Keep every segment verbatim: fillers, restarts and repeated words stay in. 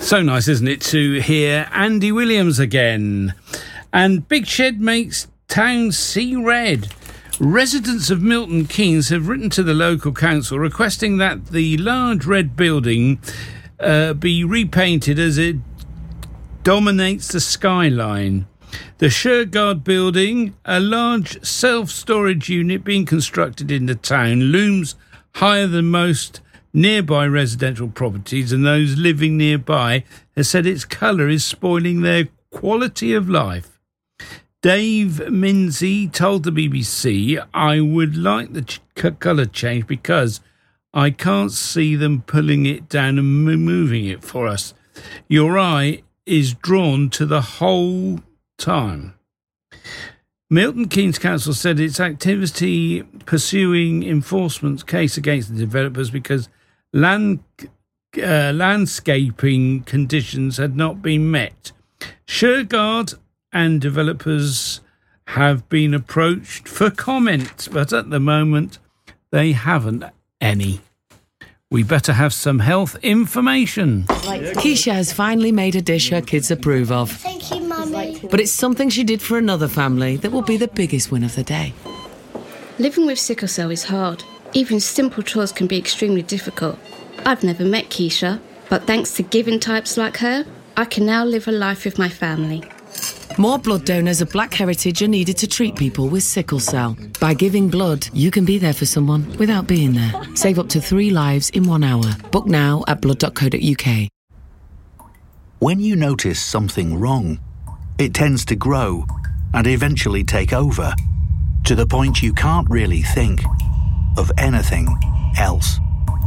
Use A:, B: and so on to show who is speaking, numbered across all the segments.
A: So nice, isn't it, to hear Andy Williams again. And Big Shed makes town see red. Residents of Milton Keynes have written to the local council requesting that the large red building uh, be repainted as it dominates the skyline. The Shergard building, a large self-storage unit being constructed in the town, looms higher than most nearby residential properties, and those living nearby has said its colour is spoiling their quality of life. Dave Minzy told the B B C, "I would like the ch- colour change because I can't see them pulling it down and moving it for us. Your eye is drawn to the whole time." Milton Keynes Council said its activity pursuing enforcement case against the developers because land uh, landscaping conditions had not been met. Shergard and developers have been approached for comment, but at the moment they haven't any. We better have some health information.
B: Keisha has finally made a dish her kids approve of.
C: Thank you, Mummy.
B: But it's something she did for another family that will be the biggest win of the day.
D: Living with sickle cell is hard. Even simple chores can be extremely difficult. I've never met Keisha, but thanks to giving types like her, I can now live a life with my family.
B: More blood donors of Black heritage are needed to treat people with sickle cell. By giving blood, you can be there for someone without being there. Save up to three lives in one hour. Book now at blood dot co dot uk.
E: When you notice something wrong, it tends to grow and eventually take over, to the point you can't really think of anything else.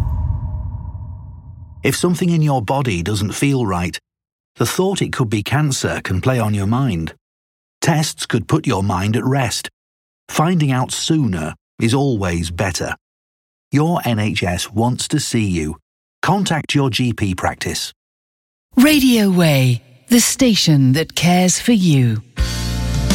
E: If something in your body doesn't feel right, the thought it could be cancer can play on your mind. Tests could put your mind at rest. Finding out sooner is always better. Your N H S wants to see you. Contact your G P practice.
F: Radio Way, the station that cares for you.